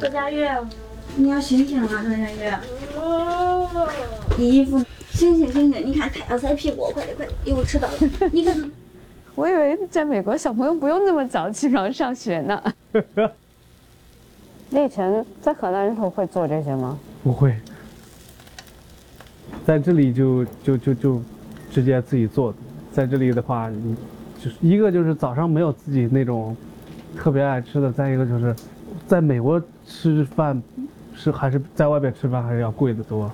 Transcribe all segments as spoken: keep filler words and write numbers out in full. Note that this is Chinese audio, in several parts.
何佳悦，你要醒醒啊，何佳悦！衣服，醒醒醒醒！你看太阳晒屁股，快点快点，一会儿迟到了。你看， 我以为在美国小朋友不用那么早起床上学呢。你以前在荷兰的时候会做这些吗？ 不会，在这里就就就就直接自己做的。在这里的话，你就是一个就是早上没有自己那种特别爱吃的，再一个就是在美国吃饭是还是在外边吃饭还是要贵得多。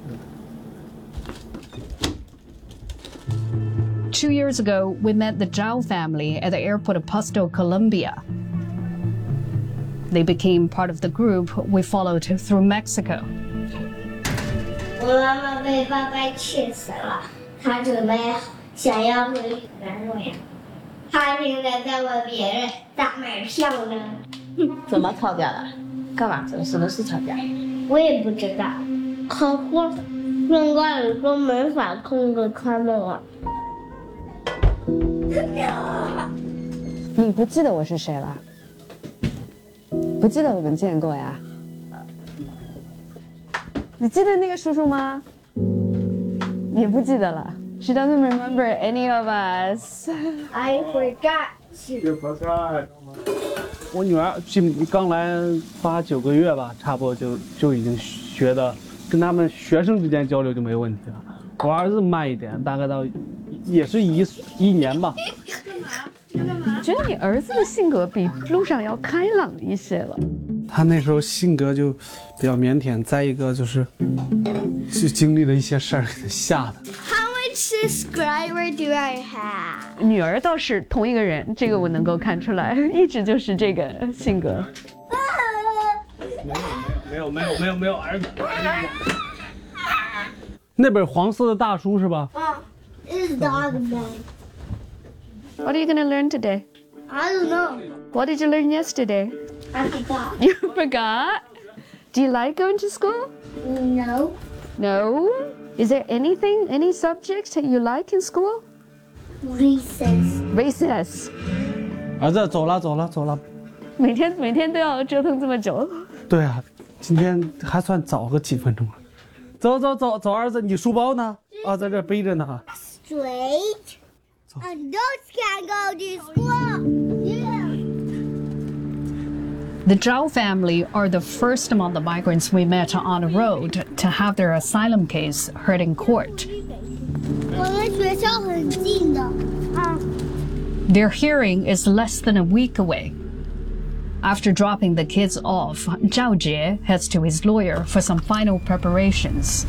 Two years ago, we met the Zhao family at the airport of Pasto, Colombia. They became part of the group we followed through Mexico. 我妈妈被爸爸气死了，她准备想要回去原路呀。她现在在问别人咋买票呢？ 怎么吵架了？干嘛？什么什么事吵架？ 我也不知道。可是现在你说没法控制他们了。 你不记得我是谁了？不记得我们见过呀？你记得那个叔叔吗？也不记得了。She doesn't remember any of us. I forgot. 我女儿进刚来八九个月吧，差不多就就已经学的，跟他们学生之间交流就没问题了。我儿子慢一点，大概到也是一一年吧。 我觉得你儿子的性格比路上要开朗一些了。 他那时候性格就比较腼腆，再一个就是是经历了一些事儿给他吓的。 How much subscriber do I have? 女儿倒是同一个人，这个我能够看出来，一直就是这个性格。 没有没有没有没有没有儿子。那本黄色的大书是吧？ 啊 ，It's dog man. What are you gonna learn today? I don't know. What did you learn yesterday? I forgot. You forgot? Do you like going to school? No. No? Is there anything, any subjects that you like in school? Recess. Recess. 儿子，走了走了走了。 每天每天都要折腾这么久。 对啊，今天还算早个几分钟了。走走走走，儿子，你书包呢？啊，在这背着呢。 Straight. Adults can't go to school. Yeah. The Zhao family are the first among the migrants we met on the road to have their asylum case heard in court. 我的学校很近的。啊。 Their hearing is less than a week away. After dropping the kids off, Zhao Jie heads to his lawyer for some final preparations.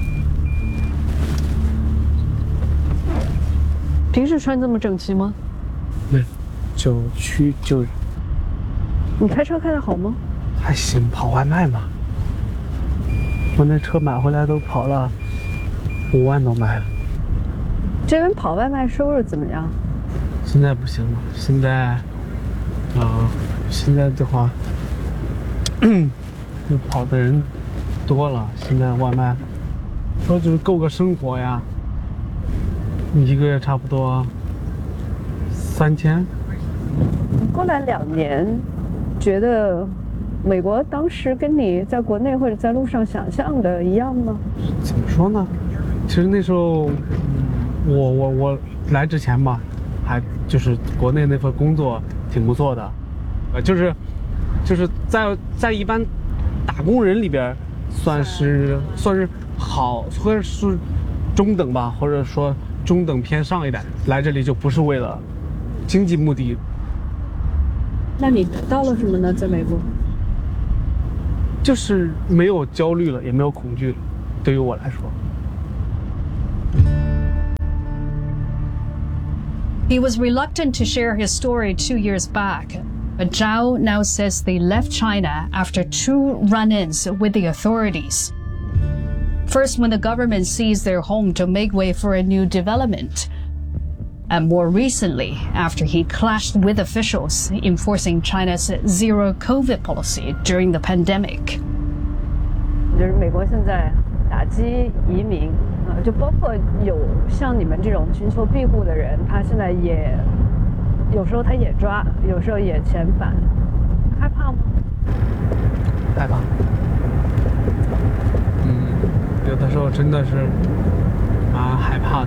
平时穿这么整齐吗？ 没，就去就你开车开得好吗？ 还行，跑外卖嘛。我那车买回来都跑了五万多迈了。 这边跑外卖收入怎么样？ 现在不行了，现在，啊、呃，现在的话，就跑的人多了，现在外卖说就是够个生活呀，一个月差不多三千。 过来两年，觉得美国当时跟你在国内或者在路上想象的一样吗？ 怎么说呢？其实那时候，我我我来之前吧，还就是国内那份工作挺不错的，呃，就是就是在在一般打工人里边，算是算是好，或者是中等吧，或者说中等偏上一点。来这里就不是为了经济目的。 那你得到了什么呢？在美国， 就是没有焦虑了，也没有恐惧了，对于我来说。 He was reluctant to share his story two years back, but Zhao now says they left China after two run-ins with the authorities. First, when the government seized their home to make way for a new development, and more recently, after he clashed with officials enforcing China's zero-COVID policy during the pandemic. 就是美国现在打击移民，呃，就包括有像你们这种寻求庇护的人，他现在也有时候他也抓，有时候也遣返，害怕吗？ 真的是蛮害怕的，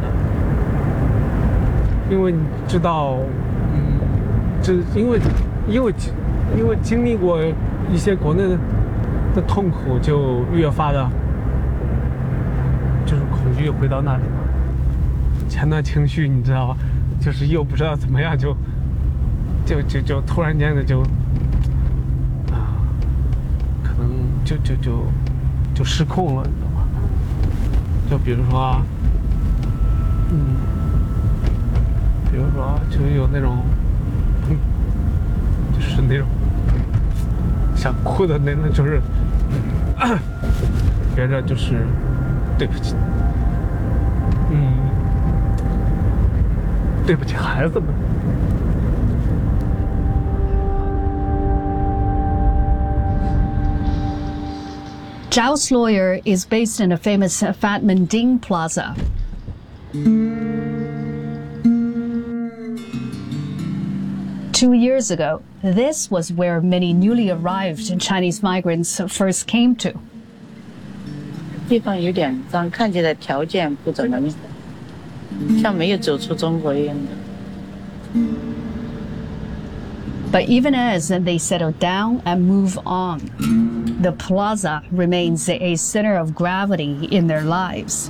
因为你知道，嗯，这因为因为因为经历过一些国内的的痛苦，就越发的，就是恐惧回到那里嘛。前段情绪你知道吧，就是又不知道怎么样就就就就突然间的就啊，可能就就就就失控了，你知道吗？就比如说，嗯，比如说就有那种，嗯，就是那种想哭的那种，就是，啊、觉着就是对不起，嗯，对不起孩子们。 Zhao's lawyer is based in a famous Fatman Ding Plaza. Two years ago, this was where many newly arrived Chinese migrants first came to. 地方有点脏，看起来条件不怎么样，像没有走出中国一样的。 But even as they settle down and move on, the plaza remains a center of gravity in their lives.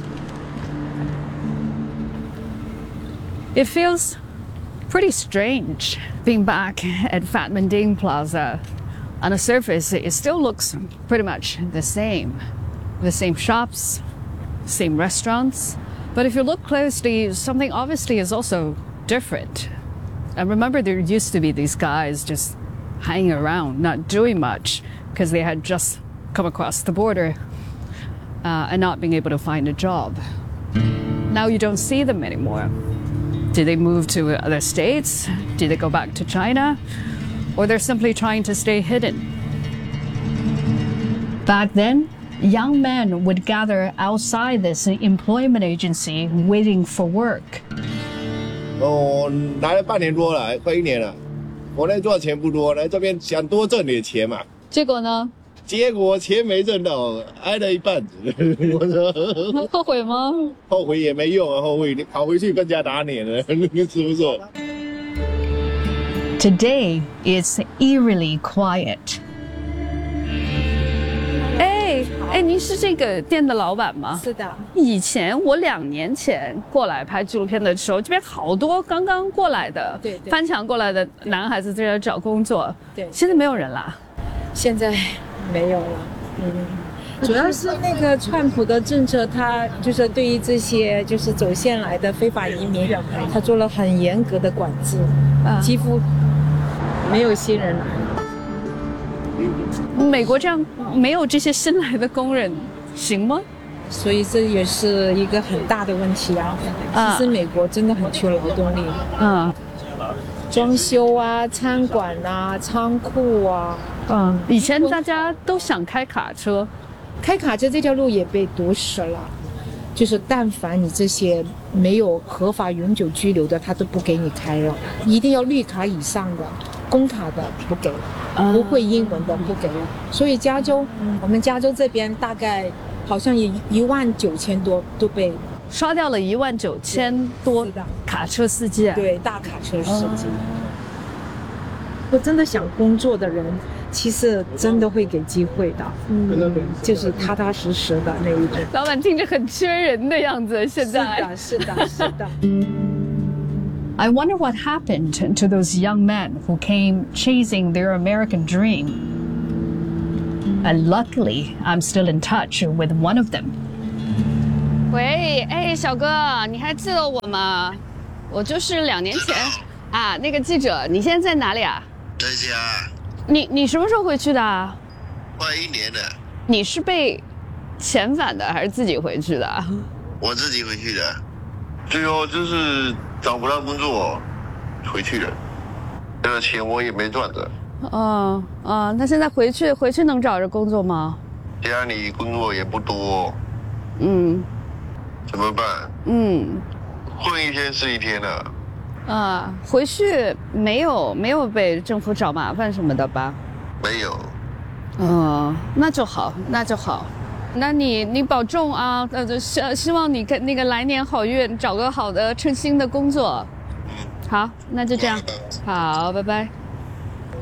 It feels pretty strange being back at Fatman Ding Plaza. On the surface, it still looks pretty much the same. The same shops, same restaurants. But if you look closely, something obviously is also different. And remember, there used to be these guys just hanging around, not doing much, because they had just come across the border uh, and not being able to find a job. Now you don't see them anymore. Did they move to other states? Did they go back to China? Or they're simply trying to stay hidden? Back then, young men would gather outside this employment agency waiting for work. 哦，来了半年多了，快一年了。国内赚钱不多，来这边想多挣点钱嘛。 结果呢？ 结果钱没挣到，挨了一半子。我说后悔吗？ 后悔也没用啊，后悔跑回去更加打脸了，是不是 ？Today it's eerily quiet. 哎哎，您是这个店的老板吗？ 是的。 以前我两年前过来拍纪录片的时候，这边好多刚刚过来的， 对对， 翻墙过来的男孩子在这找工作。 对， 现在没有人啦。 现在没有了。嗯，主要是那个川普的政策，他就是对于这些就是走线来的非法移民，他做了很严格的管制，啊、几乎没有新人来。 美国这样没有这些新来的工人行吗？ 所以这也是一个很大的问题啊！其实美国真的很缺劳动力。嗯，装修啊、餐馆啊、仓库啊。 嗯，以前大家都想开卡车， 开卡车这条路也被堵死了。就是但凡你这些没有合法永久居留的，他都不给你开了，一定要绿卡以上的。 工卡的不给，不会英文的不给，所以加州，我们加州这边大概好像也一万九千多都被刷掉了，一万九千多卡车司机， 对，大卡车司机。我真的想工作的人，其实真的会给机会的，嗯，就是踏踏实实的那一种。 老板听着很缺人的样子，现在是的，是的，是的。 I wonder what happened to those young men who came chasing their American dream. And luckily, I'm still in touch with one of them. 喂，哎，小哥，你还记得我吗？我就是两年前啊，那个记者，你现在在哪里啊？ 在家。 你你什么时候回去的？ 快一年了。 你是被遣返的还是自己回去的？ 我自己回去的，最后就是。 找不到工作，回去了。这个钱我也没赚的。 嗯嗯，那现在回去回去能找着工作吗？ 家里工作也不多。 嗯。 怎么办？ 嗯。 混一天是一天了。 啊，回去没有没有被政府找麻烦什么的吧？ 没有。 嗯，那就好，那就好。 那你你保重啊，呃，希希望你跟那个来年好运，找个好的称心的工作。好，那就这样，好，拜拜。